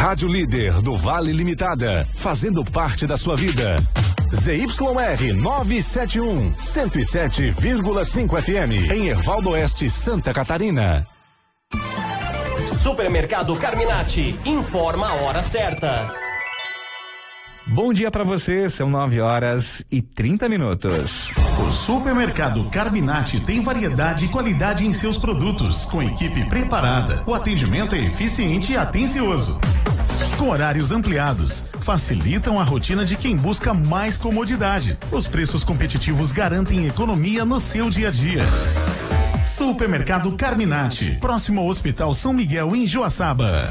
Rádio Líder do Vale Limitada, fazendo parte da sua vida. ZYR 971, 107,5 FM, em Hervaldo Oeste, Santa Catarina. Supermercado Carminati, informa a hora certa. Bom dia para você, são 9h30. O Supermercado Carminati tem variedade e qualidade em seus produtos, com equipe preparada. O atendimento é eficiente e atencioso. Com horários ampliados, facilitam a rotina de quem busca mais comodidade. Os preços competitivos garantem economia no seu dia a dia. Supermercado Carminati, próximo ao Hospital São Miguel, em Joaçaba.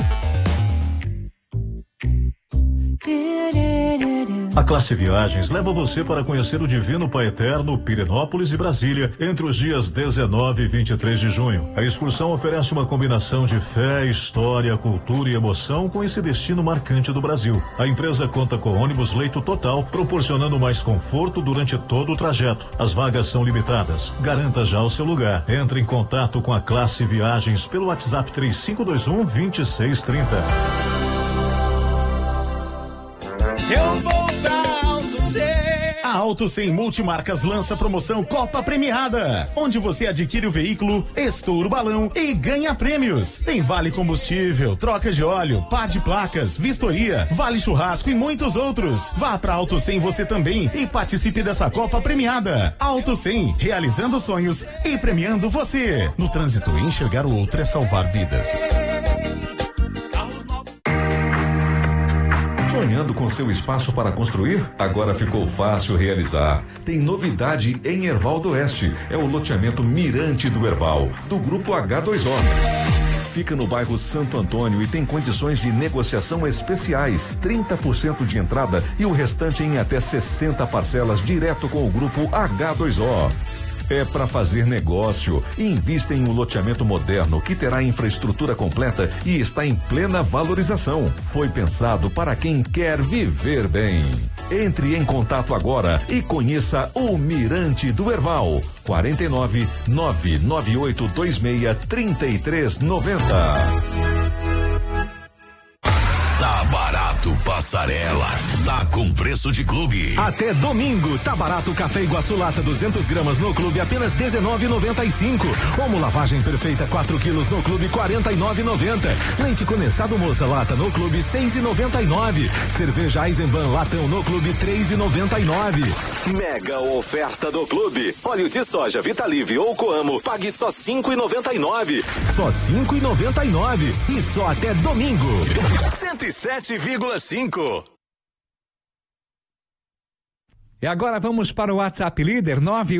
A Classe Viagens leva você para conhecer o Divino Pai Eterno, Pirenópolis e Brasília, entre os dias 19 e 23 de junho. A excursão oferece uma combinação de fé, história, cultura e emoção com esse destino marcante do Brasil. A empresa conta com ônibus leito total, proporcionando mais conforto durante todo o trajeto. As vagas são limitadas. Garanta já o seu lugar. Entre em contato com a Classe Viagens pelo WhatsApp 3521-2630. Eu vou pra Auto 100. A Auto 100 Multimarcas lança promoção Copa Premiada, onde você adquire o veículo, estoura o balão e ganha prêmios. Tem vale combustível, troca de óleo, par de placas, vistoria, vale churrasco e muitos outros. Vá pra Auto 100 você também e participe dessa Copa Premiada. Auto 100, realizando sonhos e premiando você. No trânsito, enxergar o outro é salvar vidas. Sonhando com seu espaço para construir? Agora ficou fácil realizar. Tem novidade em Hervaldo Oeste. É o loteamento Mirante do Herval, do Grupo H2O. Fica no bairro Santo Antônio e tem condições de negociação especiais, 30% de entrada e o restante em até 60 parcelas direto com o Grupo H2O. É para fazer negócio. Invista em um loteamento moderno que terá infraestrutura completa e está em plena valorização. Foi pensado para quem quer viver bem. Entre em contato agora e conheça o Mirante do Herval. 49 99826 3390. Tá barato, Passarela. Tá com preço de clube. Até domingo, tá barato café Iguaçu lata 200 gramas no clube apenas R$19,95. Como lavagem perfeita 4 quilos no clube R$49,90. Leite condensado moça lata no clube R$6,99. Cerveja Eisenbahn latão no clube R$3,99. Mega oferta do clube. Óleo de soja Vitalive ou Coamo, pague só R$5,99. Só R$5,99 e só até domingo. 107,5. E agora vamos para o WhatsApp Líder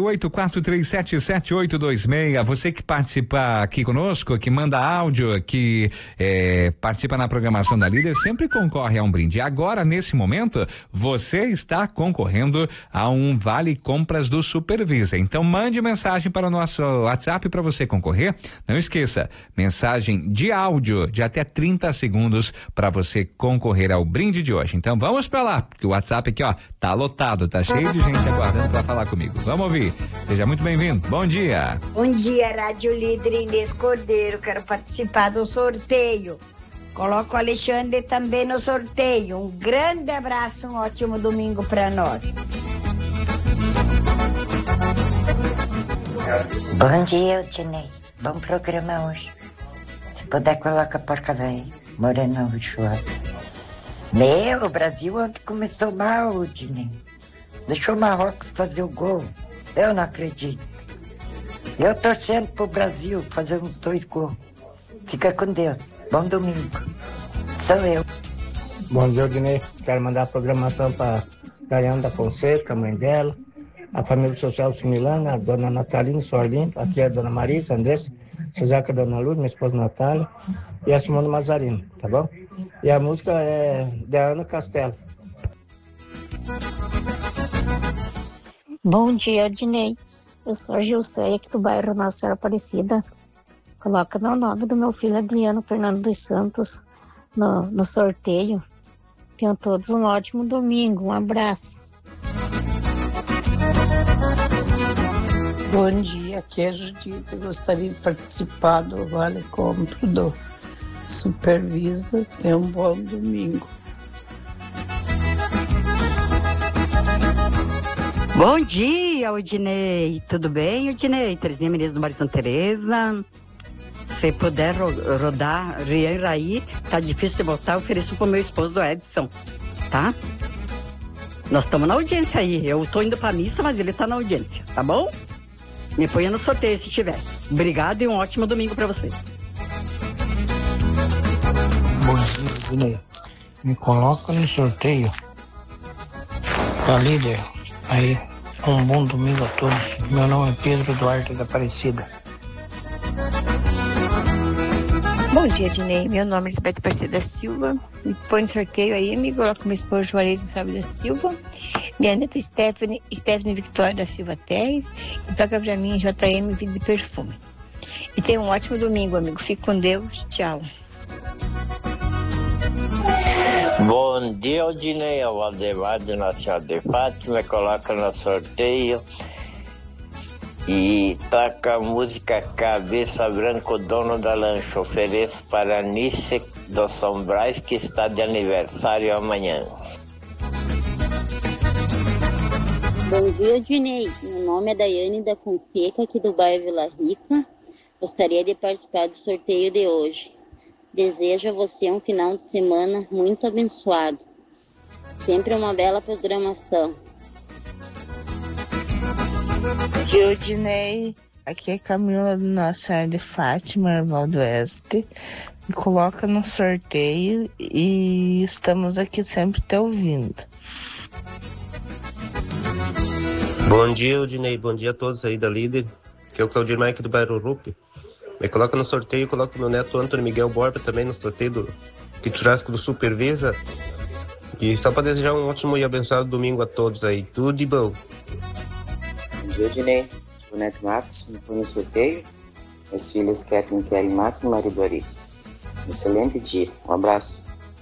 984377826. Você que participa aqui conosco, que manda áudio, que participa na programação da Líder, sempre concorre a um brinde. Agora, nesse momento, você está concorrendo a um vale compras do Supervisa. Então, mande mensagem para o nosso WhatsApp para você concorrer. Não esqueça, mensagem de áudio de até 30 segundos para você concorrer ao brinde de hoje. Então, vamos para lá, porque o WhatsApp aqui, ó, tá lotado, tá cheio de gente aguardando para falar comigo. Vamos ouvir. Seja muito bem-vindo. Bom dia. Bom dia, Rádio Líder Inês Cordeiro. Quero participar do sorteio. Coloco o Alexandre também no sorteio. Um grande abraço, um ótimo domingo para nós. Bom dia, Tinei. Bom programa hoje. Se puder, coloca a porca velha. Morena luxuosa. O Brasil ontem começou mal, Tinei. Deixou o Marrocos fazer o gol. Eu não acredito. Eu torcendo pro Brasil fazer uns 2 gols. Fica com Deus. Bom domingo. Sou eu. Bom dia, Odinei. Quero mandar a programação para Daiane da Fonseca, mãe dela, a família social Similana, a dona Natalina Sorlim, aqui é a dona Marisa, Andressa, Suzaca, a dona Luz, minha esposa Natália, e a Simone Mazarino, tá bom? E a música é da Ana Castelo. Bom dia, Odinei. Eu sou a Gilceia, aqui do bairro Nossa Senhora Aparecida. Coloca meu nome do meu filho Adriano Fernando dos Santos no sorteio. Tenham todos um ótimo domingo. Um abraço. Bom dia, aqui é a Judita. Gostaria de participar do Vale Compra do Supervisa, tenha um bom domingo. Bom dia, Odinei. Tudo bem, Odinei? Terezinha Menezes do Bairro Santa Teresa. Se puder rodar Rian e Raí, tá difícil de botar, eu ofereço pro meu esposo Edson, tá? Nós estamos na audiência aí. Eu tô indo pra missa, mas ele tá na audiência, tá bom? Me ponha no sorteio se tiver. Obrigado e um ótimo domingo pra vocês. Bom dia, Odinei. Me coloca no sorteio da líder. Aí, um bom domingo a todos. Meu nome é Pedro Duarte da Aparecida. Bom dia, Dinei. Meu nome é Elizabeth Aparecida Silva. Me põe no sorteio aí, amigo. Coloca meu esposo Juarez Gonçalves da Silva. Minha neta Stephanie Victoria da Silva Teres. E toca pra mim JM Vida de Perfume. E tenha um ótimo domingo, amigo. Fique com Deus. Tchau. Bom dia, Odinei, o Valdemar de Nossa Senhora de Fátima, coloca no sorteio e toca a música Cabeça Branca, o dono da lancha. Ofereço para Nice do São Brás, que está de aniversário amanhã. Bom dia, Odinei. Meu nome é Daiane da Fonseca, aqui do bairro Vila Rica. Gostaria de participar do sorteio de hoje. Desejo a você um final de semana muito abençoado. Sempre uma bela programação. Bom dia, Odinei. Aqui é Camila do Nossa Senhora de Fátima, Irmão do Oeste. Me coloca no sorteio e estamos aqui sempre te ouvindo. Bom dia, Odinei. Bom dia a todos aí da Líder. Que é o Claudir Mike do bairro Rupi. Me coloca no sorteio e coloca o meu neto Antônio Miguel Borba também no sorteio do Kit Churrasco do Supervisa. E só para desejar um ótimo e abençoado domingo a todos aí. Tudo de bom. Bom dia, Dinei. O neto Matos me põe no sorteio. As filhas Kathleen e Kelly Matos e marido Ari. Excelente dia. Um abraço.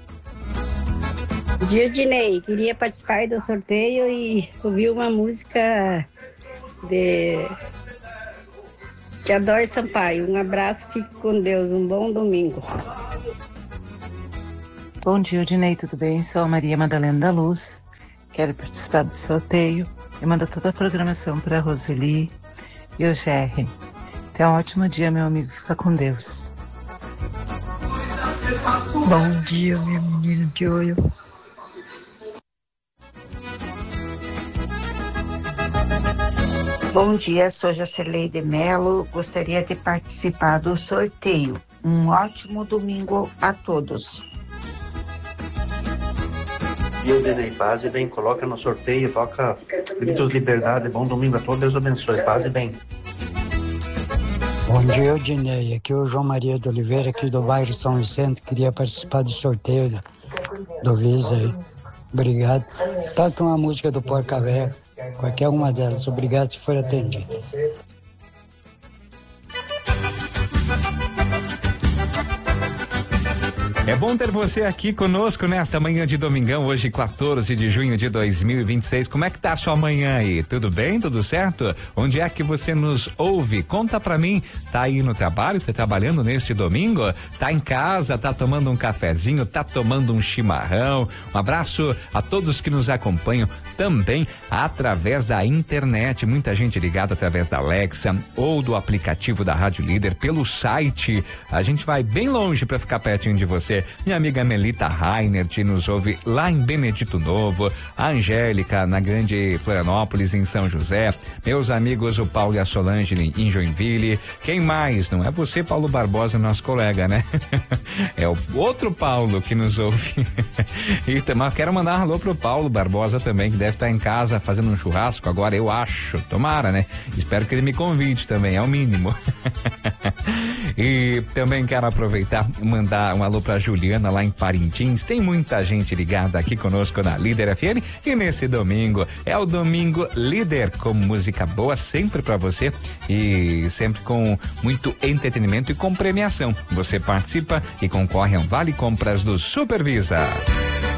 Bom dia, Dinei. Queria participar do sorteio e ouvir uma música de Adoro Sampaio. Um abraço, fique com Deus. Um bom domingo. Bom dia, Odinei, tudo bem? Sou a Maria Madalena da Luz. Quero participar do sorteio e manda toda a programação para a Roseli e o Jerry. Tenha um ótimo dia, meu amigo. Fica com Deus. Bom dia, minha menina de olho. Bom dia, sou Joceleide Melo, gostaria de participar do sorteio. Um ótimo domingo a todos. E o Denei, paz e bem, coloca no sorteio, toca Gritos de Liberdade, bom domingo a todos, Deus abençoe, paz e bem. Bom dia, Dinei, aqui é o João Maria de Oliveira, aqui do bairro São Vicente, queria participar do sorteio do Visa aí. Obrigado. Toca uma música do Porca Véia, qualquer uma delas. Obrigado se for atendido. É bom ter você aqui conosco nesta manhã de domingão, hoje 14 de junho de 2026. Como é que tá a sua manhã aí? Tudo bem? Tudo certo? Onde é que você nos ouve? Conta pra mim. Tá aí no trabalho? Tá trabalhando neste domingo? Tá em casa? Tá tomando um cafezinho? Tá tomando um chimarrão? Um abraço a todos que nos acompanham também através da internet. Muita gente ligada através da Alexa ou do aplicativo da Rádio Líder, pelo site. A gente vai bem longe pra ficar pertinho de você. Minha amiga Melita Reinert nos ouve lá em Benedito Novo, a Angélica na Grande Florianópolis, em São José, meus amigos o Paulo e a Solange em Joinville. Quem mais? Não é você, Paulo Barbosa, nosso colega, né? É o outro Paulo que nos ouve. E mas quero mandar um alô pro Paulo Barbosa também, que deve estar em casa fazendo um churrasco agora, eu acho, tomara, né? Espero que ele me convide também, é o mínimo. E também quero aproveitar e mandar um alô pra Juliana lá em Parintins. Tem muita gente ligada aqui conosco na Líder FM e nesse domingo é o Domingo Líder, com música boa sempre pra você e sempre com muito entretenimento e com premiação. Você participa e concorre a um Vale Compras do Supervisa.